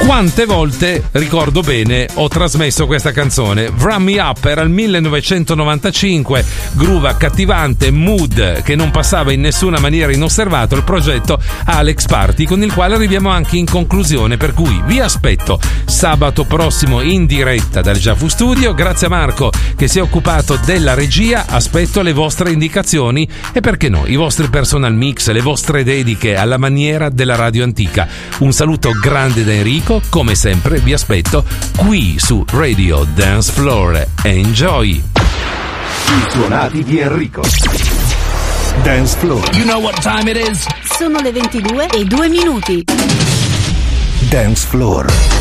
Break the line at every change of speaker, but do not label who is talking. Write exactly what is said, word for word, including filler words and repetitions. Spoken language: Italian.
Quante volte, ricordo bene, ho trasmesso questa canzone. Run Me Up era il millenovecentonovantacinque, groove accattivante, mood che non passava in nessuna maniera inosservato, il progetto Alex Party, con il quale arriviamo anche in conclusione, per cui vi aspetto sabato prossimo in diretta dal Giafu Studio. Grazie a Marco che si è occupato della regia, aspetto le vostre indicazioni e perché no, i vostri personal mix, le vostre dediche alla maniera della radio antica. Un saluto grande da Enrico. Come sempre vi aspetto qui su Radio Dance Floor. Enjoy!
I suonati di Enrico. Dance Floor.
You know what time it is?
Sono le ventidue e due minuti.
Dance Floor.